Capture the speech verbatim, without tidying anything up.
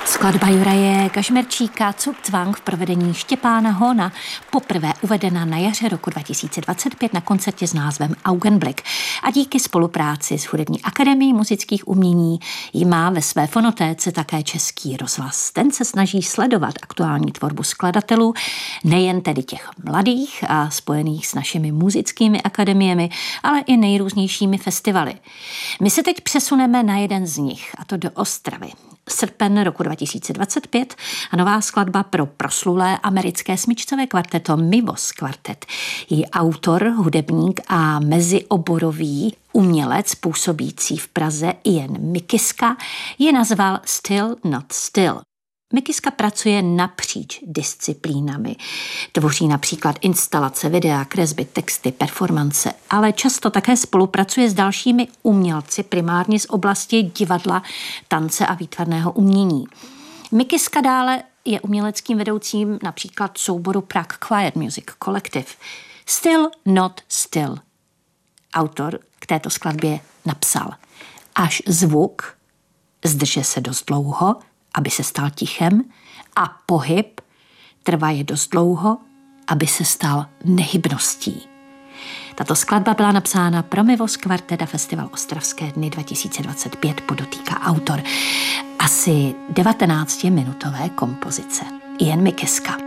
Skladba Juraje Kašmerčíka Cugcvang v provedení Štěpána Hóna, poprvé uvedena na jaře roku dva tisíce dvacet pět na koncertě s názvem Augenblick a díky spolupráci s Hudební akademií muzických umění ji má ve své fonotéce také Český rozhlas. Ten se snaží sledovat aktuální tvorbu skladatelů, nejen tedy těch mladých a spojených s našimi muzickými akademiemi, ale i nejrůznějšími festivaly. My se teď přesuneme na jeden z nich, a to do Ostravy. Srpen roku dva tisíce dvacet pět a nová skladba pro proslulé americké smyčcové kvarteto Mivos kvartet. Její autor, hudebník a mezioborový umělec působící v Praze Ian Mikiska je nazval Still Not Still. Mikiska pracuje napříč disciplínami. Tvoří například instalace, videa, kresby, texty, performance, ale často také spolupracuje s dalšími umělci, primárně z oblasti divadla, tance a výtvarného umění. Mikiska dále je uměleckým vedoucím například souboru Prague Quiet Music Collective. Still Not Still. Autor k této skladbě napsal: až zvuk zdrže se dost dlouho, aby se stal tichem, a pohyb trvá je dost dlouho, aby se stal nehybností. Tato skladba byla napsána pro Mivos kvartet a Festival Ostravské dny dva tisíce dvacet pět, podotýká autor asi devatenáctiminutové kompozice Ian Mikiska.